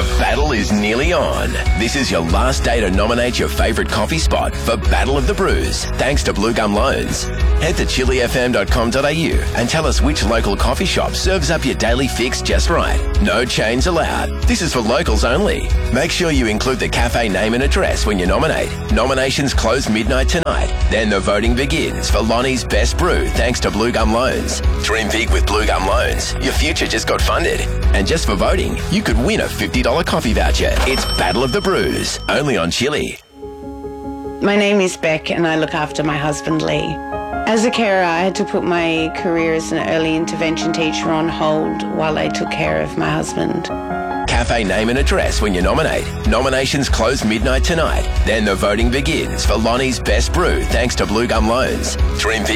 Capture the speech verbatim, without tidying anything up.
The battle is nearly on. This is your last day to nominate your favourite coffee spot for Battle of the Brews, thanks to Blue Gum Loans. Head to chili f m dot com dot a u and tell us which local coffee shop serves up your daily fix just right. No chains allowed. This is for locals only. Make sure you include the cafe name and address when you nominate. Nominations close midnight tonight. Then the voting begins for Lonnie's Best Brew, thanks to Blue Gum Loans. Dream big with Blue Gum Loans. Your future just got funded. And just for voting, you could win a fifty dollars coffee voucher. It's Battle of the Brews, only on Chili. My name is Beck and I look after my husband Lee. As a carer, I had to put my career as an early intervention teacher on hold while I took care of my husband. Cafe name and address when you nominate. Nominations close midnight tonight. Then the voting begins for Lonnie's Best Brew, thanks to Blue Gum Loans. Dream big